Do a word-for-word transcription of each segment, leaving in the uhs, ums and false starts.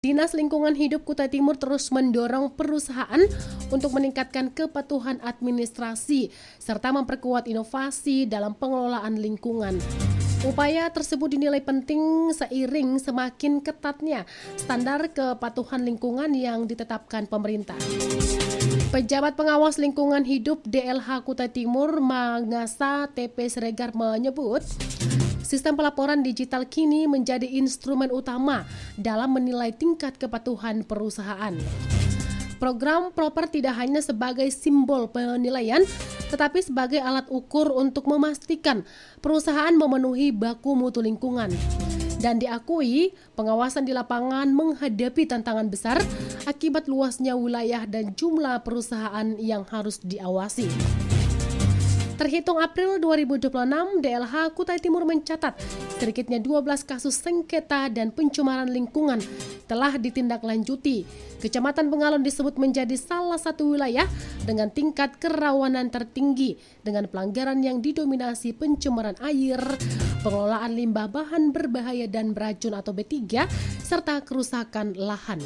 Dinas Lingkungan Hidup Kutai Timur terus mendorong perusahaan untuk meningkatkan kepatuhan administrasi serta memperkuat inovasi dalam pengelolaan lingkungan. Upaya tersebut dinilai penting seiring semakin ketatnya standar kepatuhan lingkungan yang ditetapkan pemerintah. Pejabat Pengawas Lingkungan Hidup D L H Kutai Timur Mangasa T P Siregar menyebut, sistem pelaporan digital kini menjadi instrumen utama dalam menilai tingkat kepatuhan perusahaan. Program Proper tidak hanya sebagai simbol penilaian, tetapi sebagai alat ukur untuk memastikan perusahaan memenuhi baku mutu lingkungan. Dan diakui, pengawasan di lapangan menghadapi tantangan besar akibat luasnya wilayah dan jumlah perusahaan yang harus diawasi. Terhitung April dua ribu dua puluh enam, D L H Kutai Timur mencatat sedikitnya dua belas kasus sengketa dan pencemaran lingkungan telah ditindaklanjuti. Kecamatan Pengalon disebut menjadi salah satu wilayah dengan tingkat kerawanan tertinggi dengan pelanggaran yang didominasi pencemaran air, pengelolaan limbah bahan berbahaya dan beracun atau B tiga, serta kerusakan lahan.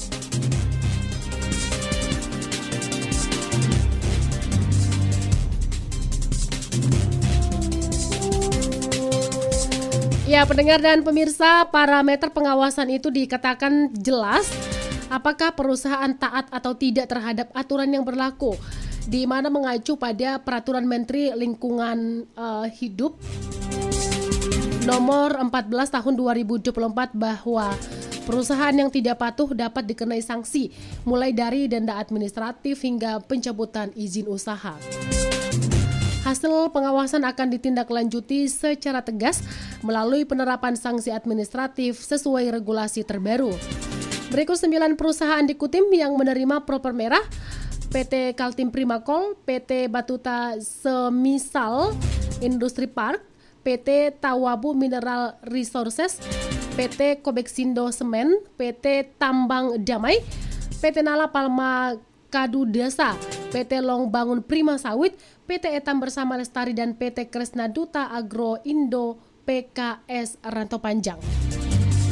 Ya, pendengar dan pemirsa, parameter pengawasan itu dikatakan jelas apakah perusahaan taat atau tidak terhadap aturan yang berlaku, di mana mengacu pada Peraturan Menteri Lingkungan uh, Hidup nomor empat belas tahun dua ribu dua puluh empat bahwa perusahaan yang tidak patuh dapat dikenai sanksi mulai dari denda administratif hingga pencabutan izin usaha. Hasil pengawasan akan ditindaklanjuti secara tegas melalui penerapan sanksi administratif sesuai regulasi terbaru. Berikut sembilan perusahaan di Kutim yang menerima Proper Merah: P T Kaltim Primakol, P T Batuta Semisal Industri Park, P T Tawabu Mineral Resources, P T Kobeksindo Semen, P T Tambang Damai, P T Nala Palma Kadu Desa, P T Long Bangun Prima Sawit, P T Etam Bersama Lestari, dan P T Kresna Duta Agro Indo P K S Rantau Panjang.